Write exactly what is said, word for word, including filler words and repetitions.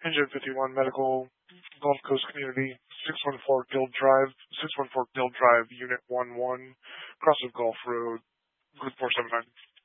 Engine fifty-one Medical, Gulf Coast Community, six one four Guild Drive, six one four Guild Drive, Unit one one, Cross of Gulf Road, Group four seven nine.